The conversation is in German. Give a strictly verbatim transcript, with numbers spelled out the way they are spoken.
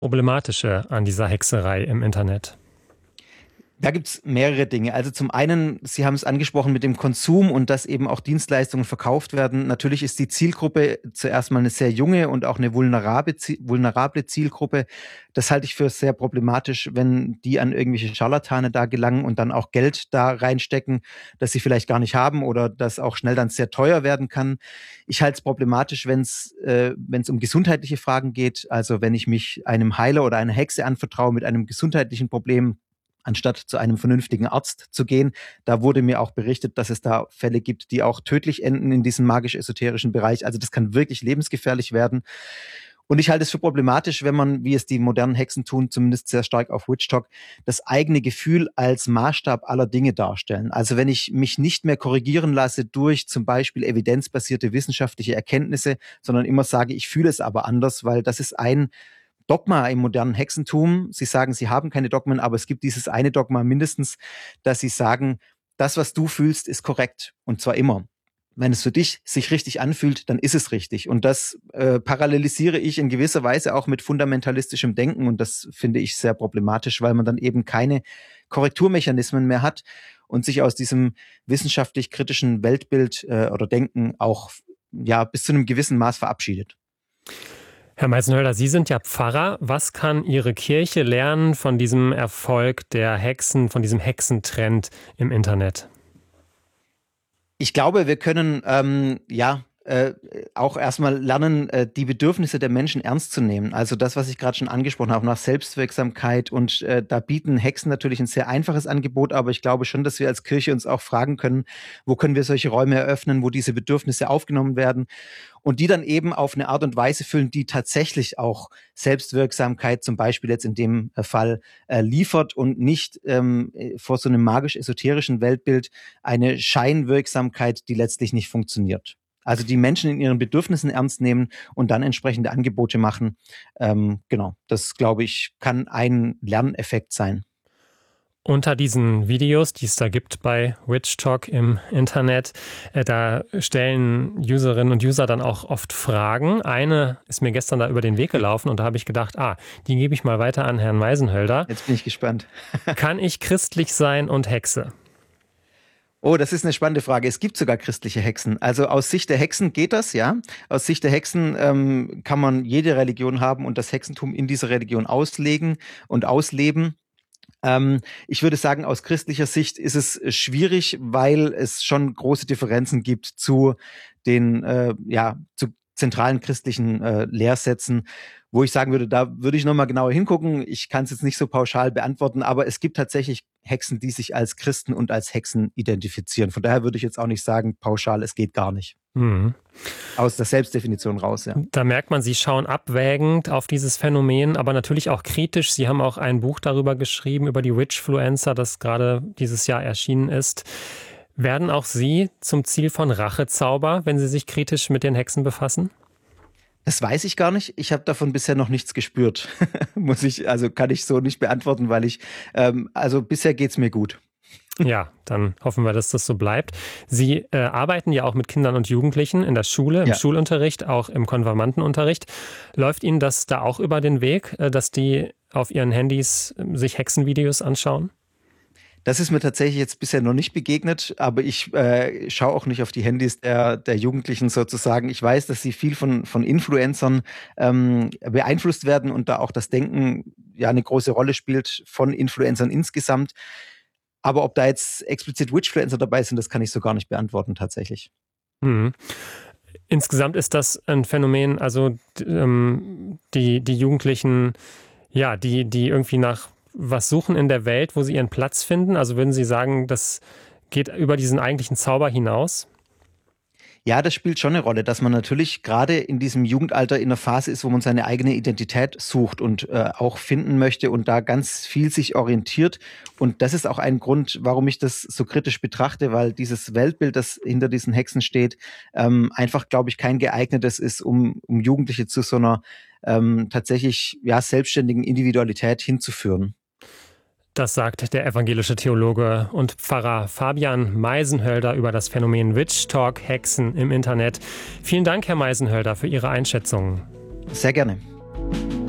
Problematische an dieser Hexerei im Internet? Da gibt's mehrere Dinge. Also zum einen, Sie haben es angesprochen mit dem Konsum und dass eben auch Dienstleistungen verkauft werden. Natürlich ist die Zielgruppe zuerst mal eine sehr junge und auch eine vulnerable, vulnerable Zielgruppe. Das halte ich für sehr problematisch, wenn die an irgendwelche Scharlatane da gelangen und dann auch Geld da reinstecken, das sie vielleicht gar nicht haben oder das auch schnell dann sehr teuer werden kann. Ich halte es problematisch, wenn es äh, wenn es um gesundheitliche Fragen geht. Also wenn ich mich einem Heiler oder einer Hexe anvertraue mit einem gesundheitlichen Problem, anstatt zu einem vernünftigen Arzt zu gehen. Da wurde mir auch berichtet, dass es da Fälle gibt, die auch tödlich enden in diesem magisch-esoterischen Bereich. Also das kann wirklich lebensgefährlich werden. Und ich halte es für problematisch, wenn man, wie es die modernen Hexen tun, zumindest sehr stark auf WitchTok, das eigene Gefühl als Maßstab aller Dinge darstellen. Also wenn ich mich nicht mehr korrigieren lasse durch zum Beispiel evidenzbasierte wissenschaftliche Erkenntnisse, sondern immer sage, ich fühle es aber anders, weil das ist ein Dogma im modernen Hexentum. Sie sagen, sie haben keine Dogmen, aber es gibt dieses eine Dogma mindestens, dass sie sagen, das, was du fühlst, ist korrekt. Und zwar immer. Wenn es für dich sich richtig anfühlt, dann ist es richtig. Und das äh, parallelisiere ich in gewisser Weise auch mit fundamentalistischem Denken. Und das finde ich sehr problematisch, weil man dann eben keine Korrekturmechanismen mehr hat und sich aus diesem wissenschaftlich kritischen Weltbild äh, oder Denken auch ja bis zu einem gewissen Maß verabschiedet. Herr Meisenhölder, Sie sind ja Pfarrer. Was kann Ihre Kirche lernen von diesem Erfolg der Hexen, von diesem Hexentrend im Internet? Ich glaube, wir können ähm, ja äh, auch erstmal lernen, äh, die Bedürfnisse der Menschen ernst zu nehmen. Also das, was ich gerade schon angesprochen habe, nach Selbstwirksamkeit. Und äh, da bieten Hexen natürlich ein sehr einfaches Angebot, aber ich glaube schon, dass wir als Kirche uns auch fragen können, wo können wir solche Räume eröffnen, wo diese Bedürfnisse aufgenommen werden und die dann eben auf eine Art und Weise füllen, die tatsächlich auch Selbstwirksamkeit zum Beispiel jetzt in dem Fall äh, liefert und nicht ähm, vor so einem magisch-esoterischen Weltbild eine Scheinwirksamkeit, die letztlich nicht funktioniert. Also die Menschen in ihren Bedürfnissen ernst nehmen und dann entsprechende Angebote machen. Ähm, genau, das, glaube ich, kann ein Lerneffekt sein. Unter diesen Videos, die es da gibt bei WitchTok im Internet, äh, da stellen Userinnen und User dann auch oft Fragen. Eine ist mir gestern da über den Weg gelaufen und da habe ich gedacht, ah, die gebe ich mal weiter an Herrn Meisenhölder. Jetzt bin ich gespannt. Kann ich christlich sein und Hexe? Oh, das ist eine spannende Frage. Es gibt sogar christliche Hexen. Also aus Sicht der Hexen geht das, ja. Aus Sicht der Hexen ähm, kann man jede Religion haben und das Hexentum in dieser Religion auslegen und ausleben. Ähm, ich würde sagen, aus christlicher Sicht ist es schwierig, weil es schon große Differenzen gibt zu den, äh, ja, zu zentralen christlichen äh, Lehrsätzen, wo ich sagen würde, da würde ich nochmal genauer hingucken. Ich kann es jetzt nicht so pauschal beantworten, aber es gibt tatsächlich Hexen, die sich als Christen und als Hexen identifizieren. Von daher würde ich jetzt auch nicht sagen, pauschal, es geht gar nicht. Mhm. Aus der Selbstdefinition raus, ja. Da merkt man, Sie schauen abwägend auf dieses Phänomen, aber natürlich auch kritisch. Sie haben auch ein Buch darüber geschrieben, über die Witchfluencer, das gerade dieses Jahr erschienen ist. Werden auch Sie zum Ziel von Rachezauber, wenn Sie sich kritisch mit den Hexen befassen? Das weiß ich gar nicht. Ich habe davon bisher noch nichts gespürt. Muss ich, also kann ich so nicht beantworten, weil ich, ähm, also bisher geht's mir gut. Ja, dann hoffen wir, dass das so bleibt. Sie äh, arbeiten ja auch mit Kindern und Jugendlichen in der Schule, im ja. Schulunterricht, auch im Konfirmandenunterricht. Läuft Ihnen das da auch über den Weg, äh, dass die auf ihren Handys äh, sich Hexenvideos anschauen? Das ist mir tatsächlich jetzt bisher noch nicht begegnet, aber ich äh, schaue auch nicht auf die Handys der, der Jugendlichen sozusagen. Ich weiß, dass sie viel von, von Influencern ähm, beeinflusst werden und da auch das Denken ja eine große Rolle spielt von Influencern insgesamt. Aber ob da jetzt explizit Witchfluencer dabei sind, das kann ich so gar nicht beantworten tatsächlich. Mhm. Insgesamt ist das ein Phänomen, also ähm, die, die Jugendlichen, ja, die, die irgendwie nach was suchen in der Welt, wo sie ihren Platz finden? Also würden Sie sagen, das geht über diesen eigentlichen Zauber hinaus? Ja, das spielt schon eine Rolle, dass man natürlich gerade in diesem Jugendalter in einer Phase ist, wo man seine eigene Identität sucht und äh, auch finden möchte und da ganz viel sich orientiert. Und das ist auch ein Grund, warum ich das so kritisch betrachte, weil dieses Weltbild, das hinter diesen Hexen steht, ähm, einfach, glaube ich, kein geeignetes ist, um, um Jugendliche zu so einer ähm, tatsächlich ja selbstständigen Individualität hinzuführen. Das sagt der evangelische Theologe und Pfarrer Fabian Meisenhölder über das Phänomen WitchTok, Hexen im Internet. Vielen Dank, Herr Meisenhölder, für Ihre Einschätzungen. Sehr gerne.